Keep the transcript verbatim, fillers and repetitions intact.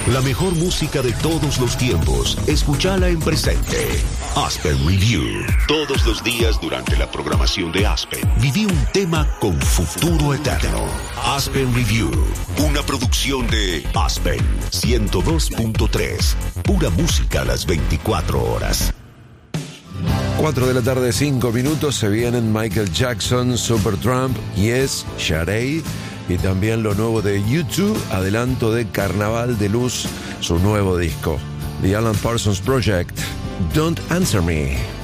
La mejor música de todos los tiempos. Escúchala en presente. Aspen Review. Todos los días durante la programación de Aspen, viví un tema con futuro eterno. Aspen Review. Una producción de Aspen ciento dos punto tres. Pura música a las veinticuatro horas. cuatro de la tarde, cinco minutos. Se vienen Michael Jackson, Supertramp, Yes, Sade y también lo nuevo de U dos, adelanto de Carnaval de Luz, su nuevo disco. The Alan Parsons Project, Don't Answer Me.